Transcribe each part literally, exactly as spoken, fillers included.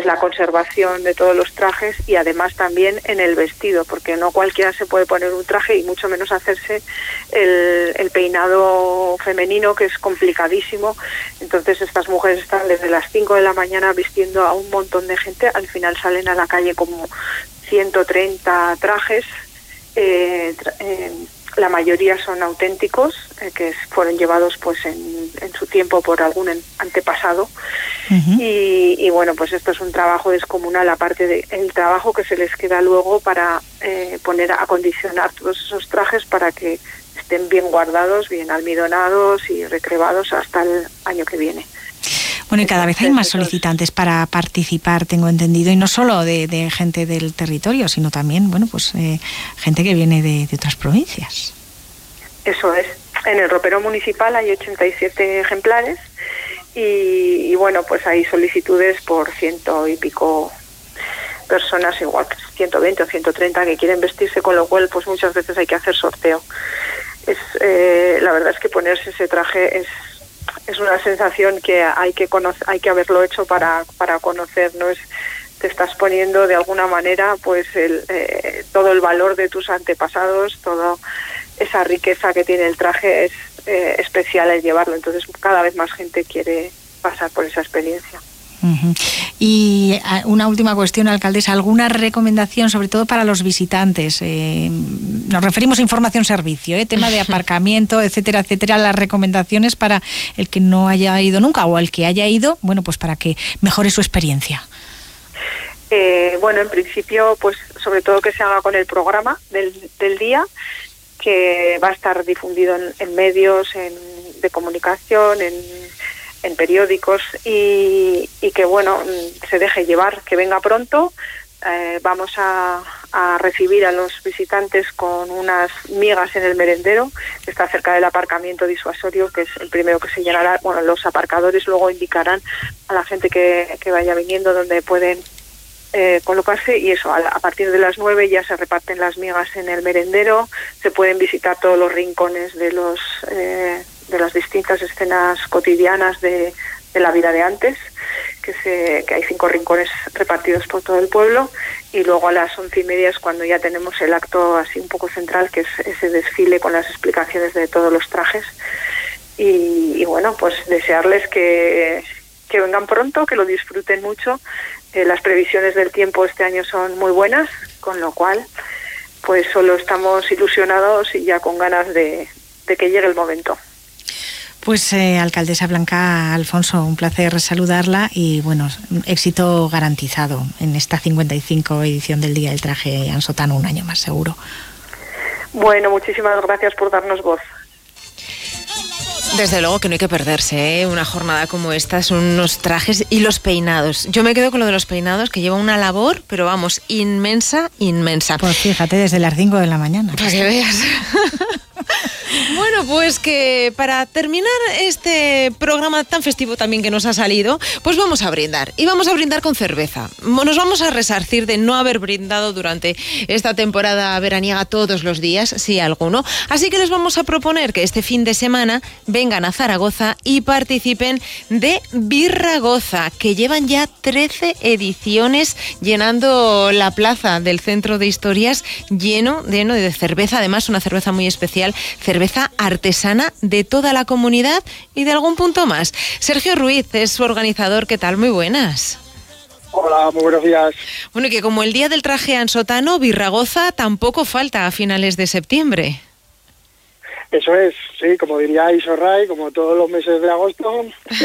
la conservación de todos los trajes y además también en el vestido, porque no cualquiera se puede poner un traje y mucho menos hacerse el, el peinado femenino, que es complicadísimo. Entonces estas mujeres están desde las cinco de la mañana vistiendo a un montón de gente, al final salen a la calle como ciento treinta trajes, eh, tra eh, la mayoría son auténticos, eh, que fueron llevados pues en, en su tiempo por algún antepasado. Uh-huh. y, y bueno, pues esto es un trabajo descomunal, aparte del trabajo que se les queda luego para eh, poner a acondicionar todos esos trajes para que estén bien guardados, bien almidonados y recrebados hasta el año que viene. Bueno, y cada vez hay más solicitantes para participar, tengo entendido, y no solo de, de gente del territorio, sino también, bueno, pues eh, gente que viene de, de otras provincias. Eso es. En el ropero municipal hay ochenta y siete ejemplares y, y bueno, pues hay solicitudes por ciento y pico personas, igual ciento veinte o ciento treinta que quieren vestirse, con lo cual pues muchas veces hay que hacer sorteo. Es eh, la verdad es que ponerse ese traje es es una sensación que hay que conocer, hay que haberlo hecho para para conocer, no es te estás poniendo de alguna manera pues el eh, todo el valor de tus antepasados, toda esa riqueza que tiene el traje es eh, especial el llevarlo, entonces cada vez más gente quiere pasar por esa experiencia. Uh-huh. Y una última cuestión, alcaldesa, ¿alguna recomendación, sobre todo para los visitantes? Eh, nos referimos a información-servicio, ¿eh? Tema de aparcamiento, etcétera, etcétera, las recomendaciones para el que no haya ido nunca o el que haya ido, bueno, pues para que mejore su experiencia. Eh, bueno, en principio, pues sobre todo que se haga con el programa del, del día, que va a estar difundido en, en medios en, de comunicación, en en periódicos y, y que bueno se deje llevar, que venga pronto. Eh, vamos a, a recibir a los visitantes con unas migas en el merendero que está cerca del aparcamiento disuasorio, que es el primero que se llenará. Bueno, los aparcadores luego indicarán a la gente que, que vaya viniendo donde pueden eh, colocarse, y eso, a, a partir de las nueve ya se reparten las migas en el merendero, se pueden visitar todos los rincones de los eh, de las distintas escenas cotidianas de, de la vida de antes, que, se, que hay cinco rincones repartidos por todo el pueblo, y luego a las once y media es cuando ya tenemos el acto así un poco central, que es ese desfile con las explicaciones de todos los trajes. Y, y bueno, pues desearles que, que vengan pronto, que lo disfruten mucho. Eh, las previsiones del tiempo este año son muy buenas, con lo cual pues solo estamos ilusionados y ya con ganas de, de que llegue el momento. Pues eh, alcaldesa Blanca Alfonso, un placer saludarla y bueno, éxito garantizado en esta cincuenta y cinco edición del Día del Traje Ansotano, un año más seguro. Bueno, muchísimas gracias por darnos voz. Desde luego que no hay que perderse, ¿eh? Una jornada como esta, son unos trajes y los peinados. Yo me quedo con lo de los peinados, que lleva una labor, pero vamos, inmensa, inmensa. Pues fíjate, desde las cinco de la mañana. Para que veas. Bueno, pues que para terminar este programa tan festivo también que nos ha salido, pues vamos a brindar. Y vamos a brindar con cerveza. Nos vamos a resarcir de no haber brindado durante esta temporada veraniega todos los días, si alguno. Así que les vamos a proponer que este fin de semana vengan a Zaragoza y participen de Birragoza, que llevan ya trece ediciones llenando la plaza del Centro de Historias, lleno, lleno de cerveza, además una cerveza muy especial, cerveza artesana de toda la comunidad y de algún punto más. Sergio Ruiz es su organizador. ¿Qué tal? Muy buenas. Hola, muy buenos días. Bueno, y que como el Día del Traje Ansotano, Birragoza tampoco falta a finales de septiembre. Eso es, sí, como diría Isorray, como todos los meses de agosto.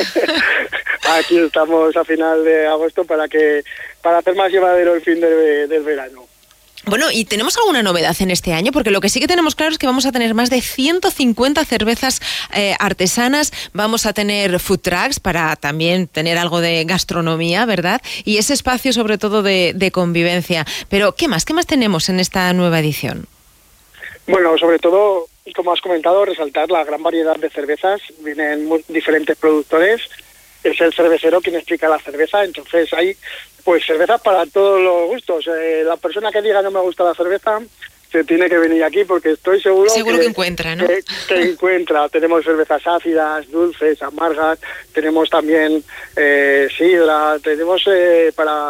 Aquí estamos a final de agosto para que para hacer más llevadero el fin de, del verano. Bueno, ¿y tenemos alguna novedad en este año? Porque lo que sí que tenemos claro es que vamos a tener más de ciento cincuenta cervezas eh, artesanas, vamos a tener food trucks para también tener algo de gastronomía, ¿verdad? Y ese espacio sobre todo de, de convivencia. Pero, ¿qué más? ¿Qué más tenemos en esta nueva edición? Bueno, sobre todo, como has comentado, resaltar la gran variedad de cervezas. Vienen muy diferentes productores. Es el cervecero quien explica la cerveza, entonces hay pues cervezas para todos los gustos. Eh, la persona que diga no me gusta la cerveza se tiene que venir aquí porque estoy seguro, seguro que, que encuentra, ¿no? Que, que encuentra. Tenemos cervezas ácidas, dulces, amargas, tenemos también eh, sidra, tenemos eh, para